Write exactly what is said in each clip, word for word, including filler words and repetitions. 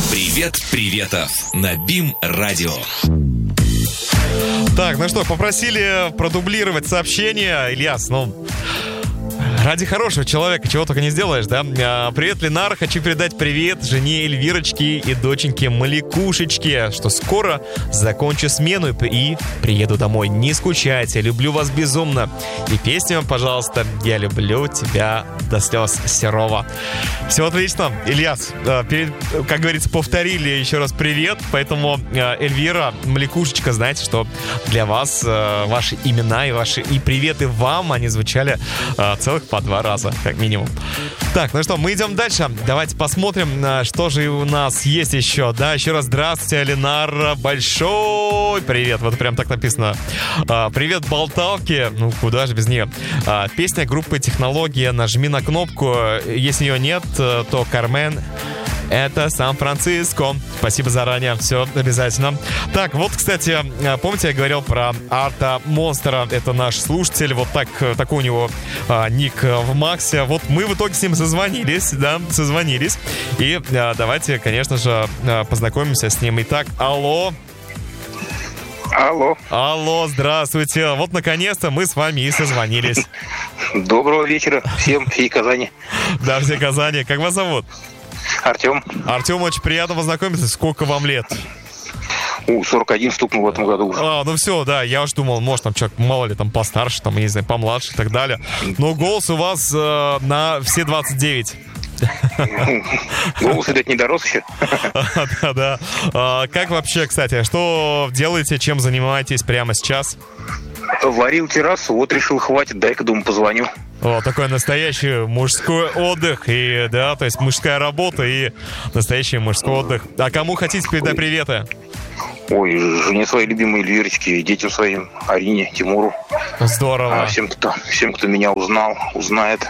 Привет, приветов на БИМ-радио. Так, ну что, попросили продублировать сообщение. Ильяс, ну... Ради хорошего человека чего только не сделаешь, да? Привет, Ленар, хочу передать привет жене Эльвирочке и доченьке Маликушечке, что скоро закончу смену и приеду домой. Не скучайте, люблю вас безумно. И песню, пожалуйста, «Я люблю тебя до слез» Серова. Все отлично. Ильяс, перед, как говорится, повторили еще раз привет, поэтому Эльвира, Маликушечка, знаете, что для вас ваши имена и ваши и приветы вам, они звучали целых по два раза, как минимум. Так, ну что, мы идем дальше. Давайте посмотрим, что же у нас есть еще. Да, еще раз здравствуйте, Ленар. Большой привет. Вот прям так написано. Привет, болталки. Ну, куда же без нее. Песня группы «Технология». Нажми на кнопку. Если ее нет, то Кармен... Это Сан-Франциско. Спасибо заранее. Все, обязательно. Так, вот, кстати, помните, я говорил про Арта Монстера. Это наш слушатель. Вот так, такой у него а, ник в Максе. Вот мы в итоге с ним созвонились, да, созвонились. И а, давайте, конечно же, познакомимся с ним. Итак, алло. Алло. Алло, здравствуйте. Вот, наконец-то, мы с вами и созвонились. Доброго вечера всем, всей Казани. Да, всей Казани. Как вас зовут? Артем. Артем, очень приятно познакомиться. Сколько вам лет? У, сорок один стукнул в этом году уже. А, ну все, да, я уж думал, может, там человек, мало ли, там постарше, там, я не знаю, помладше и так далее. Но голос у вас э, на все двадцать девять. Голос, видать, не дорос еще. Да, да. А, как вообще, кстати, что делаете, чем занимаетесь прямо сейчас? Варил террасу, вот решил, хватит, дай-ка, думаю, позвоню. О, такой настоящий мужской отдых, и, да, то есть мужская работа и настоящий мужской отдых. А кому хотите передать приветы? Ой, жене своей любимой Эльвирочке, детям своим, Арине, Тимуру. Здорово. А всем, кто, всем, кто меня узнал, узнает.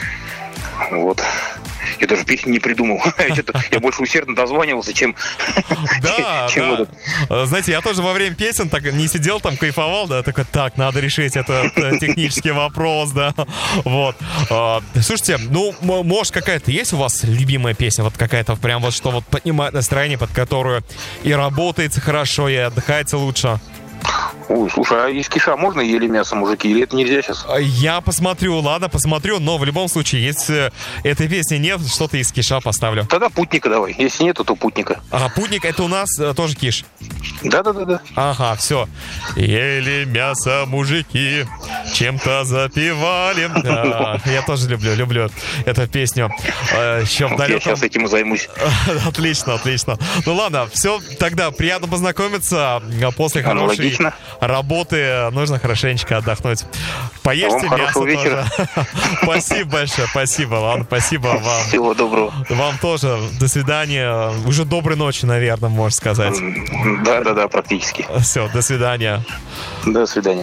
Вот. Я даже песню не придумал. Я больше усердно дозванивался, чем... Да, чем да. Знаете, я тоже во время песен так не сидел там, кайфовал, да, такой, так, надо решить этот технический вопрос, да. Вот. Слушайте, ну, может, какая-то есть у вас любимая песня? Вот какая-то прям вот, что вот поднимает настроение, под которую и работается хорошо, и отдыхается лучше? Ой, слушай, а из киша можно ели мясо, мужики, или это нельзя сейчас? Я посмотрю, ладно, посмотрю, но в любом случае, если этой песни нет, что-то из киша поставлю. Тогда путника давай, если нет, то путника. А, путник, это у нас э, тоже киш? Да-да-да. Ага, все. Ели мясо, мужики, чем-то запивали. А, я тоже люблю, люблю эту песню. А, еще в далеком... Я сейчас этим и займусь. Отлично, отлично. Ну ладно, все, тогда приятно познакомиться. После хорошей работы нужно хорошенечко отдохнуть. Поешьте вам мясо тоже. Спасибо большое, спасибо. Ладно, спасибо вам. Всего доброго. Вам тоже. До свидания. Уже доброй ночи, наверное, можно сказать. Да-да-да, практически. Все, до свидания. До свидания.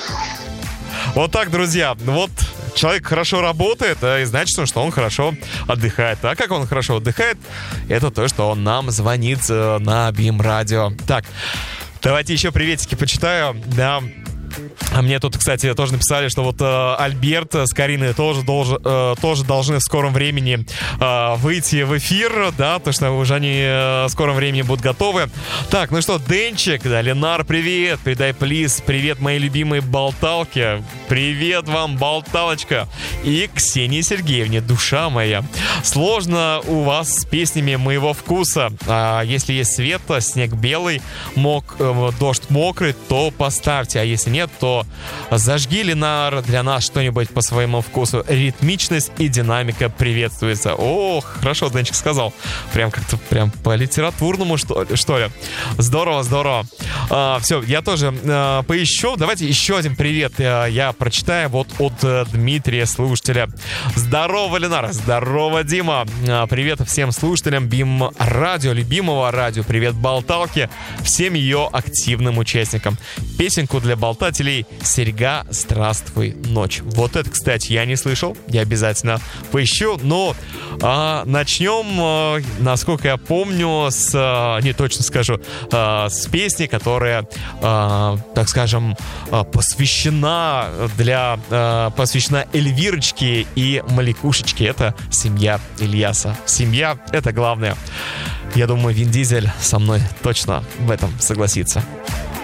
Вот так, друзья. Вот человек хорошо работает, и значит, что он хорошо отдыхает. А как он хорошо отдыхает? Это то, что он нам звонит на БИМ-радио. Так, давайте еще приветики почитаю. Да. А мне тут, кстати, тоже написали, что вот э, Альберт с Кариной тоже, долж, э, тоже должны в скором времени э, выйти в эфир, да, потому что уже они э, в скором времени будут готовы. Так, ну что, Денчик, да, Ленар, привет, передай, плиз, привет моей любимой болталке, привет вам, болталочка, и Ксении Сергеевне, душа моя. Сложно у вас с песнями моего вкуса, а если есть свет, снег белый, мок, э, дождь мокрый, то поставьте, а если нет, то зажги, Ленар, для нас что-нибудь по своему вкусу. Ритмичность и динамика приветствуется. Ох, хорошо, Денчик сказал. Прям как-то прям по-литературному, что, что ли. Здорово, здорово. А, все, я тоже а, поищу. Давайте еще один привет а, я прочитаю вот от а, Дмитрия, слушателя. Здорово, Ленар. Здорово, Дима. А, привет всем слушателям БИМ-радио, любимого радио. Привет, болталке. Всем ее активным участникам. Песенку для болтателей «Серьга, здравствуй, ночь». Вот это, кстати, я не слышал. Я обязательно поищу. Но а, начнем, а, насколько я помню, с... А, не точно скажу. А, с песни, которая, а, так скажем, а, посвящена для... А, посвящена Эльвирочке и Маликушечке. Это семья Ильяса. Семья — это главное. Я думаю, Вин Дизель со мной точно в этом согласится.